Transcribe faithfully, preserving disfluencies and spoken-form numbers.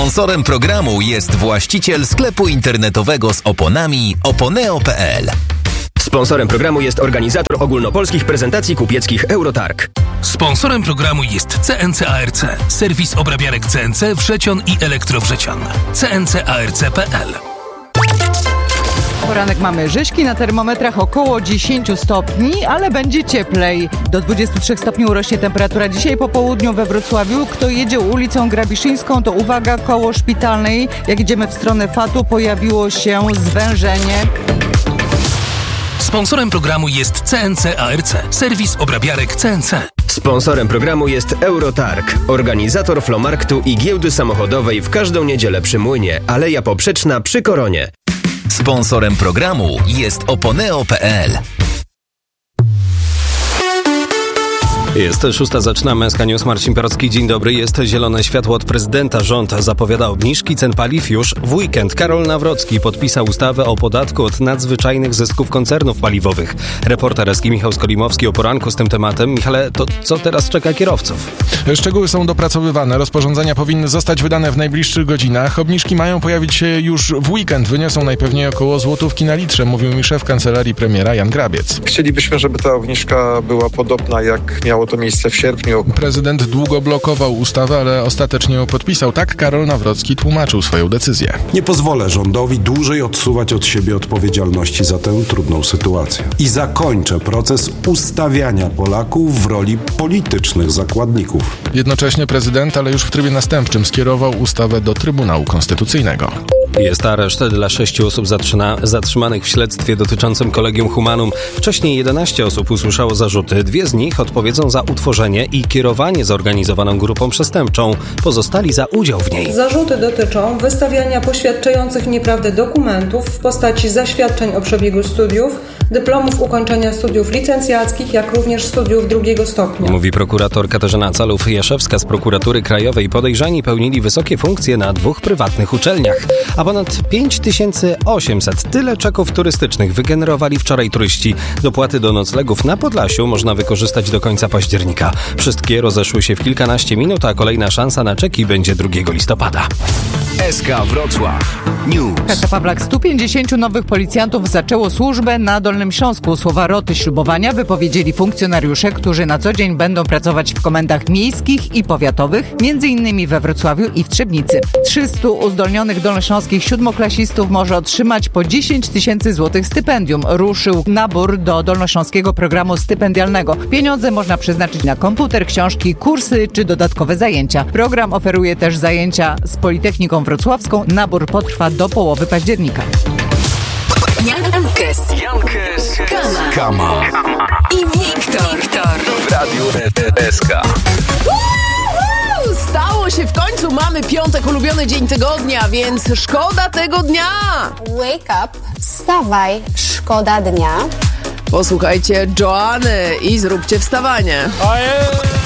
Sponsorem programu jest właściciel sklepu internetowego z oponami oponeo kropka pe el. Sponsorem programu jest organizator ogólnopolskich prezentacji kupieckich Eurotarg. Sponsorem programu jest C N C A R C, serwis obrabiarek C N C Wrzeciono i Elektrowrzecian. C N C A R C kropka pe el. Poranek mamy Rześki, na termometrach około dziesięć stopni, ale będzie cieplej. Do dwudziestu trzech stopni urośnie temperatura dzisiaj po południu we Wrocławiu. Kto jedzie ulicą Grabiszyńską, to uwaga, koło Szpitalnej. Jak idziemy w stronę Fatu, pojawiło się zwężenie. Sponsorem programu jest C N C A R C, serwis obrabiarek C N C. Sponsorem programu jest Eurotarg, organizator flomarktu i giełdy samochodowej w każdą niedzielę przy Młynie, Aleja Poprzeczna przy Koronie. Sponsorem programu jest oponeo kropka pe el. Jest szósta, zaczynamy S K News. Marcin Piorowski, dzień dobry. Jest zielone światło od prezydenta. Rząd zapowiada obniżki cen paliw już w weekend. Karol Nawrocki podpisał ustawę o podatku od nadzwyczajnych zysków koncernów paliwowych. Reporter S K Michał Skolimowski o poranku z tym tematem. Michale, to co teraz czeka kierowców? Szczegóły są dopracowywane. Rozporządzenia powinny zostać wydane w najbliższych godzinach. Obniżki mają pojawić się już w weekend. Wyniosą najpewniej około złotówki na litrze, mówił mi szef kancelarii premiera Jan Grabiec. Chcielibyśmy, żeby ta obniżka była podobna, jak miało to miejsce w sierpniu. Prezydent długo blokował ustawę, ale ostatecznie ją podpisał. Tak Karol Nawrocki tłumaczył swoją decyzję. Nie pozwolę rządowi dłużej odsuwać od siebie odpowiedzialności za tę trudną sytuację. I zakończę proces ustawiania Polaków w roli politycznych zakładników. Jednocześnie prezydent, ale już w trybie następczym, skierował ustawę do Trybunału Konstytucyjnego. Jest areszt dla sześciu osób zatrzyma, zatrzymanych w śledztwie dotyczącym Collegium Humanum. Wcześniej jedenaście osób usłyszało zarzuty. Dwie z nich odpowiedzą za utworzenie i kierowanie zorganizowaną grupą przestępczą. Pozostali za udział w niej. Zarzuty dotyczą wystawiania poświadczających nieprawdę dokumentów w postaci zaświadczeń o przebiegu studiów, dyplomów ukończenia studiów licencjackich, jak również studiów drugiego stopnia. Mówi prokurator Katarzyna Calów-Jaszewska z Prokuratury Krajowej. Podejrzani pełnili wysokie funkcje na dwóch prywatnych uczelniach. A ponad pięć tysięcy osiemset tyle czeków turystycznych wygenerowali wczoraj turyści. Dopłaty do noclegów na Podlasiu można wykorzystać do końca października. Wszystkie rozeszły się w kilkanaście minut, a kolejna szansa na czeki będzie drugiego listopada. S K Wrocław News. Kasia Pawlak, stu pięćdziesięciu nowych policjantów zaczęło służbę na Dolnym Śląsku. Słowa roty ślubowania wypowiedzieli funkcjonariusze, którzy na co dzień będą pracować w komendach miejskich i powiatowych, między innymi we Wrocławiu i w Trzebnicy. trzystu uzdolnionych dolnośląskich siódmoklasistów może otrzymać po dziesięć tysięcy złotych stypendium. Ruszył nabór do dolnośląskiego programu stypendialnego. Pieniądze można przeznaczyć na komputer, książki, kursy czy dodatkowe zajęcia. Program oferuje też zajęcia z Politechniką Wrocławską. Nabór potrwa do połowy października. Jankes, Jankes, Kama, Kama i Wiktor, Wiktor. w Radiu S K. Stało się w końcu, mamy piątek, ulubiony dzień tygodnia, więc szkoda tego dnia. Wake up, wstawaj, szkoda dnia. Posłuchajcie Joanny i zróbcie wstawanie.